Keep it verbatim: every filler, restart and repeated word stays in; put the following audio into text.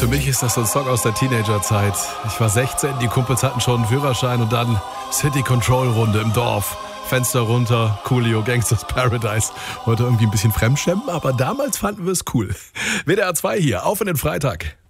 Für mich ist das so ein Song aus der Teenagerzeit. Ich war sechzehn, die Kumpels hatten schon einen Führerschein und dann City Control Runde im Dorf. Fenster runter, Coolio, Gangsters Paradise. Heute irgendwie ein bisschen fremdschämen, aber damals fanden wir es cool. W D R zwei hier, auf in den Freitag.